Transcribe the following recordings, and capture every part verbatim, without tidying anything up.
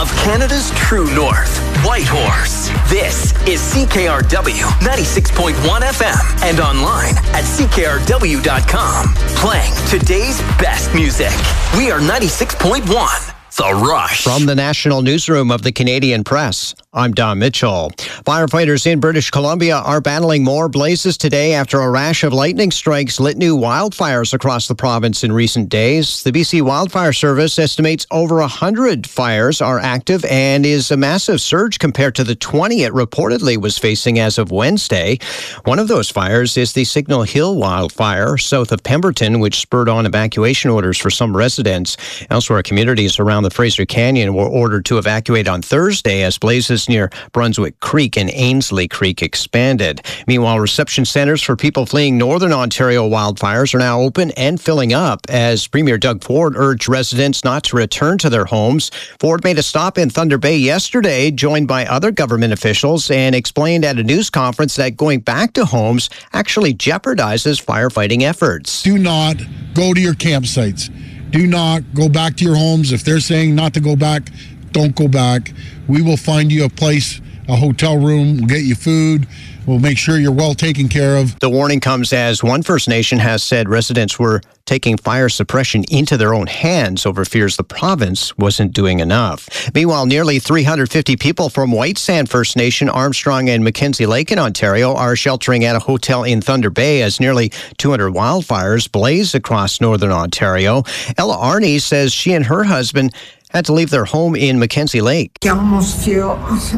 of Canada's true north, Whitehorse. This is C K R W ninety-six point one F M and online at C K R W dot com. Playing today's best music. We are ninety-six point one. The Rush. From the National Newsroom of the Canadian Press, I'm Don Mitchell. Firefighters in British Columbia are battling more blazes today after a rash of lightning strikes lit new wildfires across the province in recent days. The B C Wildfire Service estimates over one hundred fires are active and is a massive surge compared to the twenty it reportedly was facing as of Wednesday. One of those fires is the Signal Hill wildfire south of Pemberton, which spurred on evacuation orders for some residents. Elsewhere, communities around the Fraser Canyon were ordered to evacuate on Thursday as blazes near Brunswick Creek and Ainslie Creek expanded. Meanwhile, reception centers for people fleeing Northern Ontario wildfires are now open and filling up as Premier Doug Ford urged residents not to return to their homes. Ford made a stop in Thunder Bay yesterday, joined by other government officials, and explained at a news conference that going back to homes actually jeopardizes firefighting efforts. Do not go to your campsites. Do not go back to your homes. If they're saying not to go back, don't go back. We will find you a place, a hotel room. We'll get you food. We'll make sure you're well taken care of. The warning comes as one First Nation has said residents were taking fire suppression into their own hands over fears the province wasn't doing enough. Meanwhile, nearly three hundred fifty people from White Sand First Nation, Armstrong and Mackenzie Lake in Ontario are sheltering at a hotel in Thunder Bay as nearly two hundred wildfires blaze across Northern Ontario. Ella Arney says she and her husband had to leave their home in Mackenzie Lake. You almost feel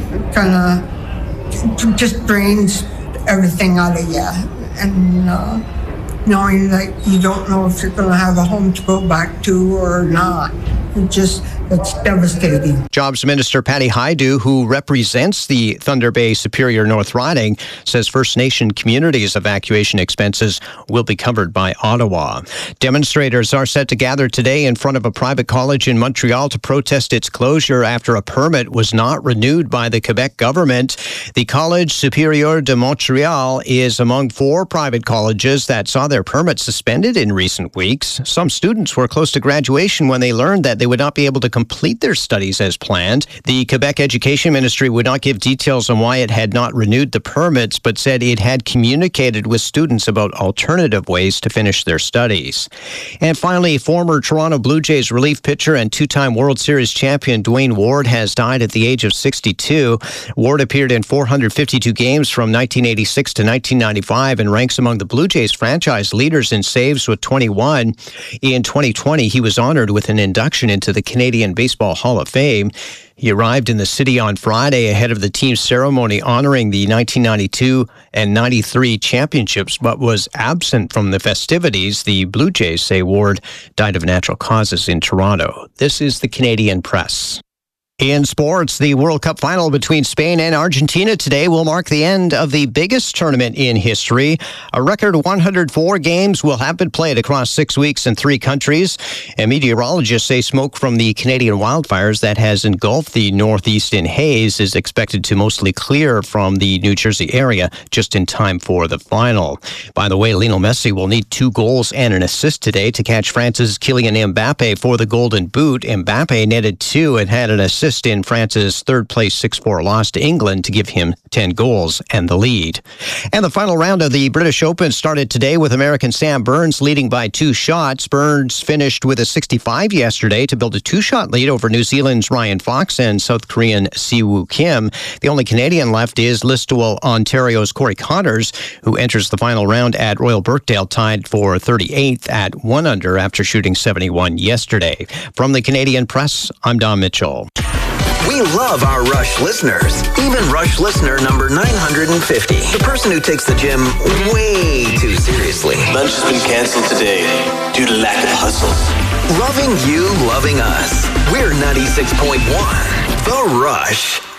kind of just drains everything out of you, and uh, knowing that you don't know if you're going to have a home to go back to or not. It just, it's devastating. Jobs Minister Patty Hajdu, who represents the Thunder Bay Superior North riding, says First Nation communities' evacuation expenses will be covered by Ottawa. Demonstrators are set to gather today in front of a private college in Montreal to protest its closure after a permit was not renewed by the Quebec government. The Collège Supérieur de Montréal is among four private colleges that saw their permits suspended in recent weeks. Some students were close to graduation when they learned that they would not be able to complete their studies as planned. The Quebec Education Ministry would not give details on why it had not renewed the permits, but said it had communicated with students about alternative ways to finish their studies. And finally, former Toronto Blue Jays relief pitcher and two-time World Series champion Dwayne Ward has died at the age of sixty-two. Ward appeared in four hundred fifty-two games from nineteen eighty-six to nineteen ninety-five and ranks among the Blue Jays franchise leaders in saves with twenty-one. In twenty twenty, he was honored with an induction into the Canadian Baseball Hall of Fame. He arrived in the city on Friday ahead of the team's ceremony honoring the nineteen ninety-two and ninety-three championships, but was absent from the festivities. The Blue Jays say Ward died of natural causes in Toronto. This is the Canadian Press. In sports, the World Cup final between Spain and Argentina today will mark the end of the biggest tournament in history. A record one hundred four games will have been played across six weeks in three countries. And meteorologists say smoke from the Canadian wildfires that has engulfed the northeast in haze is expected to mostly clear from the New Jersey area just in time for the final. By the way, Lionel Messi will need two goals and an assist today to catch France's Kylian Mbappe for the Golden Boot. Mbappe netted two and had an assist in France's third-place six four loss to England to give him ten goals and the lead. And the final round of the British Open started today with American Sam Burns leading by two shots. Burns finished with a sixty-five yesterday to build a two-shot lead over New Zealand's Ryan Fox and South Korean Siwoo Kim. The only Canadian left is Listowel, Ontario's Corey Connors, who enters the final round at Royal Birkdale tied for thirty-eighth at one under after shooting seventy-one yesterday. From the Canadian Press, I'm Don Mitchell. We love our Rush listeners. Even Rush listener number nine hundred fifty. The person who takes the gym way too seriously. Lunch has been canceled today due to lack of hustle. Loving you, loving us. We're ninety-six point one. The Rush.